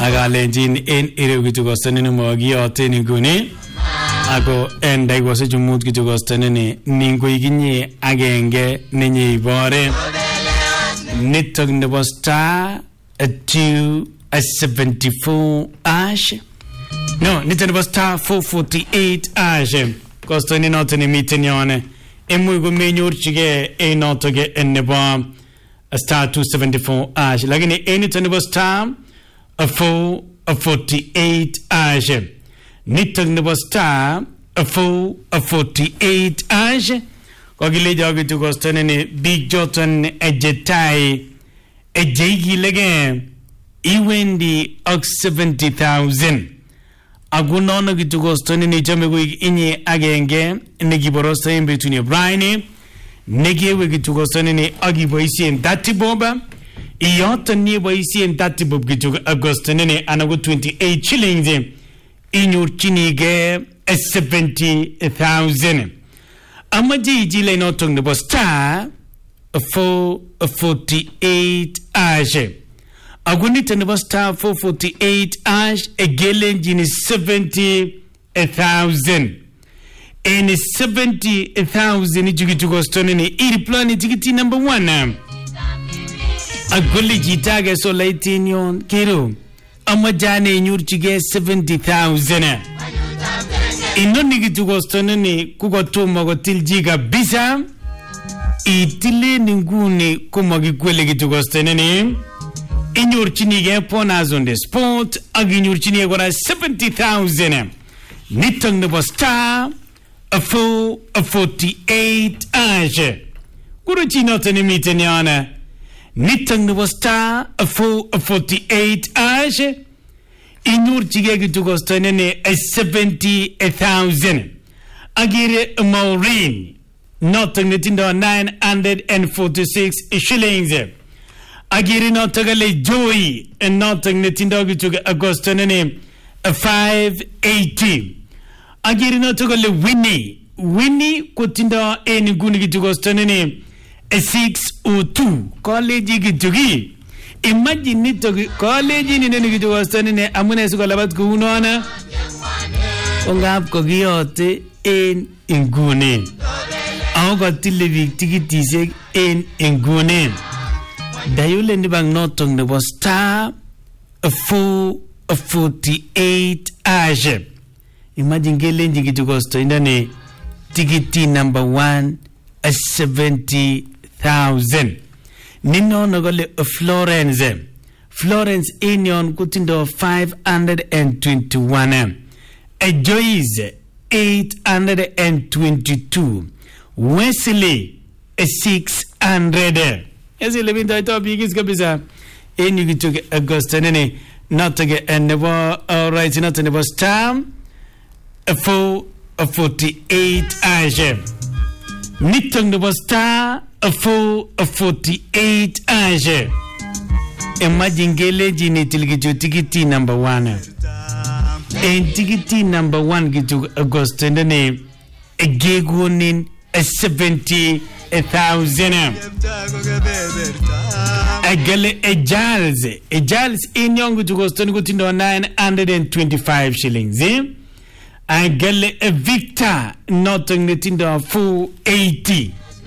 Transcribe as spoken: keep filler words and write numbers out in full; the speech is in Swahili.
Agalenjin en ireu kitukostanini mogiyoten inguni. Ako en daigwase chumut kitukostanini ningoiginye agenge nenye ibore. Nitok nebo star two seventy-four ash. No, nitok nebo star four forty-eight ash. Kostani noto ni miten yone. Emu go menyorchige e noto ge nebo star two seventy-four ash. Lakini e nitok nebo star four forty-eight ash. Nitok nebo star four forty-eight ash. Kogile jogi tu kostani ni big joton ejetai ejeigi lege iwendi ok seventy thousand. Agunono gitu kostani ni jame go inye agenge negiborosta in between your brain negewe gitu kostani ni agi boisi en thirty boba iyota ni boisi en thirty bob gitu agostani ni anago twenty-eight shillings inur chinige seventy thousand. Amaji jile no tongue the star four forty-eight ash. Agunita nebo star four forty-eight ash egelen jini seventy thousand. Eni seventy thousand ijugitu kostone ni iri plani tikiti number one. Aguli jitage so laitin yon kiro. Amajane nyurchige seventy thousand. Inoni kitu kostone ni kukotuma kotiljiga bisa. Itile ninguni kumagikwele kitu kostone ni inyurchinige ponas on the spot. Agi inyurchinige kora seventy thousand. Nitong nebo star four forty-eight ash. Kuru chinote ni mite nyana. Nitong nebo star four forty-eight ash. Inur chige gitu kostone ne seventy thousand. Agire Maureen notong netindo nine hundred forty-six shillings. Agire notogale Joy notong netindo gitu agostone ne five eighty. Agire notogale Winnie Winnie kotindo en guni gitu kostone ne six oh two. College gitu gi. Imagine nito college ni nene kitu wastani ne amune suko labat kuunona ongap ko giyote en ingune au ko tile tikitise en ingune dayule ni bang notong ne star four forty-eight ash. Imagine gelenji kitu kosto ndani tikiti number one seventy thousand. Nino nogole Florence. Florence Inyon kutindo five hundred twenty-one. A Joyce eight hundred twenty-two. Wesley six hundred. Yes, you live in the top biggest kabisa. And you took Augusta nene not to get and never all right, not to never stamp a four forty-eight ash. Nitong the star a four forty-eight ash. Imagine gele jini tilgitu tikiti number one. And tikiti number one gitu August and the name a gegunin a seventy thousand. A gele a Giles a Giles in young to go to nine hundred twenty-five shillings. I gele a Victor not on the tinder four eighty.